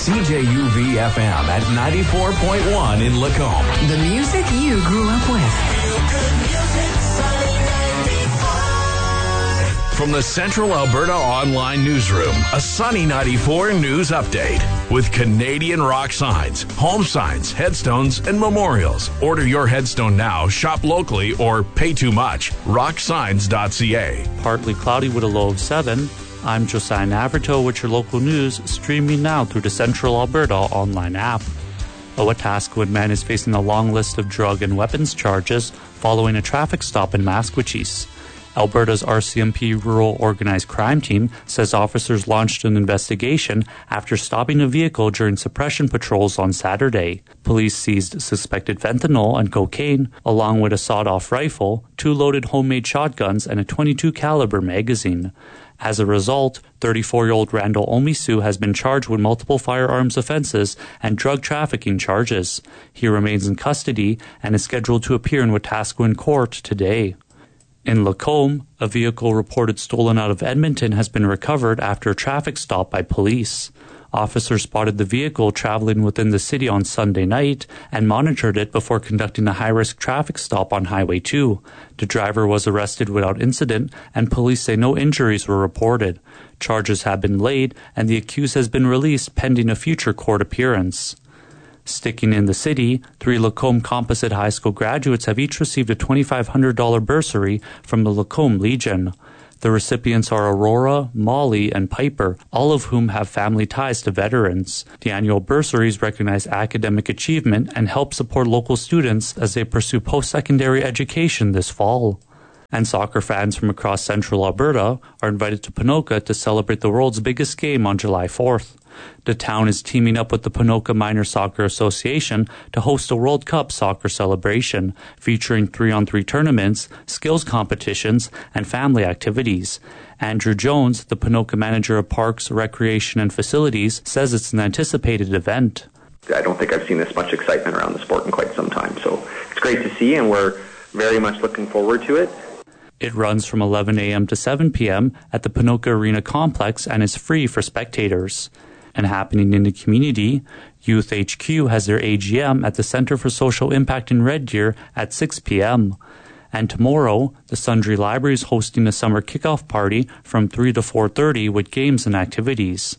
CJUV FM at 94.1 in Lacombe. The music you grew up with. From the Central Alberta Online Newsroom, a Sunny 94 news update with Canadian rock signs, home signs, headstones, and memorials. Order your headstone now, shop locally, or pay too much. Rocksigns.ca. Partly cloudy with a low of 7. I'm Josiah Navarto with your local news, streaming now through the Central Alberta Online app. A Wetaskiwin man is facing a long list of drug and weapons charges following a traffic stop in Maskwacis. Alberta's RCMP Rural Organized Crime Team says officers launched an investigation after stopping a vehicle during suppression patrols on Saturday. Police seized suspected fentanyl and cocaine, along with a sawed-off rifle, 2 loaded homemade shotguns, and a .22 caliber magazine. As a result, 34-year-old Randall Omisu has been charged with multiple firearms offenses and drug trafficking charges. He remains in custody and is scheduled to appear in Wetaskiwin Court today. In Lacombe, a vehicle reported stolen out of Edmonton has been recovered after a traffic stop by police. Officers spotted the vehicle traveling within the city on Sunday night and monitored it before conducting a high-risk traffic stop on Highway 2. The driver was arrested without incident, and police say no injuries were reported. Charges have been laid, and the accused has been released pending a future court appearance. Sticking in the city, 3 Lacombe Composite High School graduates have each received a $2,500 bursary from the Lacombe Legion. The recipients are Aurora, Molly, and Piper, all of whom have family ties to veterans. The annual bursaries recognize academic achievement and help support local students as they pursue post-secondary education this fall. And soccer fans from across central Alberta are invited to Ponoka to celebrate the world's biggest game on July 4th. The town is teaming up with the Ponoka Minor Soccer Association to host a World Cup soccer celebration featuring 3-on-3 tournaments, skills competitions, and family activities. Andrew Jones, the Ponoka manager of Parks, Recreation, and Facilities, says it's an anticipated event. I don't think I've seen this much excitement around the sport in quite some time, so it's great to see, and we're very much looking forward to it. It runs from 11 a.m. to 7 p.m. at the Ponoka Arena Complex and is free for spectators. And happening in the community, Youth HQ has their AGM at the Center for Social Impact in Red Deer at 6 p.m. And tomorrow, the Sundre Library is hosting a summer kickoff party from 3 to 4:30 with games and activities.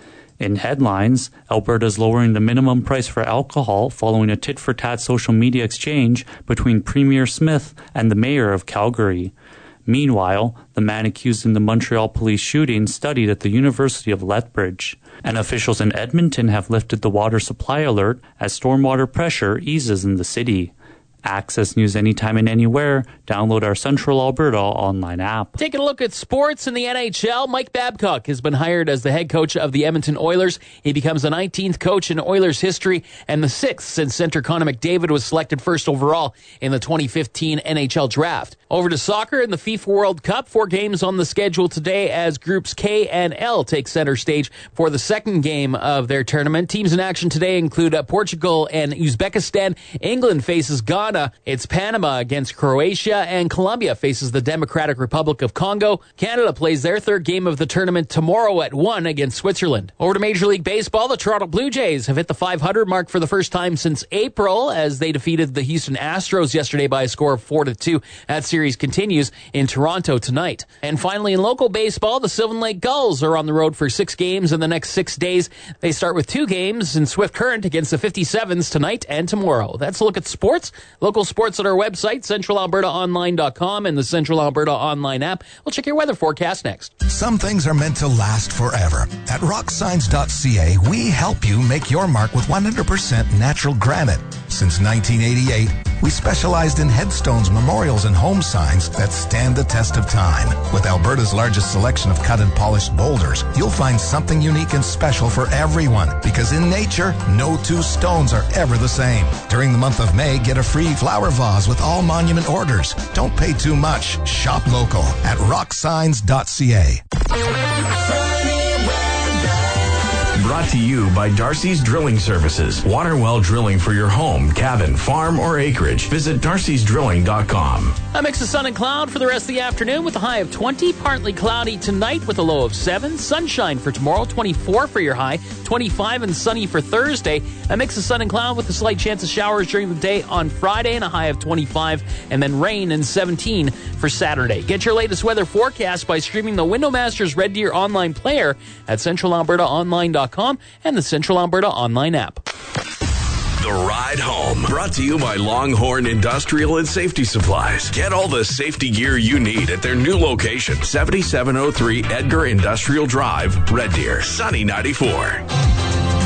In headlines, Alberta is lowering the minimum price for alcohol following a tit-for-tat social media exchange between Premier Smith and the mayor of Calgary. Meanwhile, the man accused in the Montreal police shooting studied at the University of Lethbridge. And officials in Edmonton have lifted the water supply alert as stormwater pressure eases in the city. Access news anytime and anywhere. Download our Central Alberta online app. Taking a look at sports in the NHL, Mike Babcock has been hired as the head coach of the Edmonton Oilers. He becomes the 19th coach in Oilers history and the 6th since center Connor McDavid was selected first overall in the 2015 NHL draft. Over to soccer in the FIFA World Cup. 4 games on the schedule today as groups K and L take center stage for the second game of their tournament. Teams in action today include Portugal and Uzbekistan. England faces Ghana. It's Panama against Croatia, and Colombia faces the Democratic Republic of Congo. Canada plays their third game of the tournament tomorrow at 1 against Switzerland. Over to Major League Baseball, the Toronto Blue Jays have hit the 500 mark for the first time since April as they defeated the Houston Astros yesterday by a score of 4-2. That series continues in Toronto tonight. And finally, in local baseball, the Sylvan Lake Gulls are on the road for 6 games in the next 6 days. They start with 2 games in Swift Current against the 57s tonight and tomorrow. That's a look at sports. Local sports at our website, centralalbertaonline.com, and the Central Alberta Online app. We'll check your weather forecast next. Some things are meant to last forever. At rocksigns.ca, we help you make your mark with 100% natural granite. Since 1988, we specialized in headstones, memorials, and home signs that stand the test of time. With Alberta's largest selection of cut and polished boulders, you'll find something unique and special for everyone. Because in nature, no 2 stones are ever the same. During the month of May, get a free flower vase with all monument orders. Don't pay too much. Shop local at rocksigns.ca. Brought to you by Darcy's Drilling Services. Water well drilling for your home, cabin, farm, or acreage. Visit darcysdrilling.com. A mix of sun and cloud for the rest of the afternoon with a high of 20. Partly cloudy tonight with a low of 7. Sunshine for tomorrow, 24 for your high. 25 and sunny for Thursday. A mix of sun and cloud with a slight chance of showers during the day on Friday and a high of 25. And then rain and 17 for Saturday. Get your latest weather forecast by streaming the Windowmasters Red Deer online player at centralalbertaonline.com and the Central Alberta online app. The Ride Home, brought to you by Longhorn Industrial and Safety Supplies. Get all the safety gear you need at their new location, 7703 Edgar Industrial Drive, Red Deer, Sunny 94.